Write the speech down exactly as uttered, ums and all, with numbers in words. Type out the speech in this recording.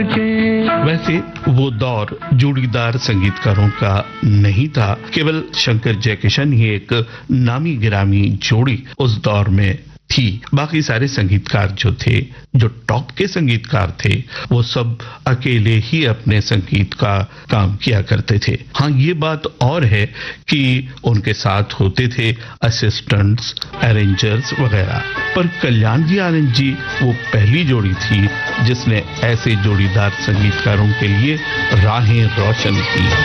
वैसे वो दौर जोड़ीदार संगीतकारों का नहीं था, केवल शंकर जयकिशन ही एक नामी गिरामी जोड़ी उस दौर में थी। बाकी सारे संगीतकार जो थे, जो टॉप के संगीतकार थे, वो सब अकेले ही अपने संगीत का काम किया करते थे। हाँ, ये बात और है कि उनके साथ होते थे असिस्टेंट्स, अरेंजर्स वगैरह, पर कल्याण जी आनंद जी वो पहली जोड़ी थी जिसने ऐसे जोड़ीदार संगीतकारों के लिए राहें रोशन की।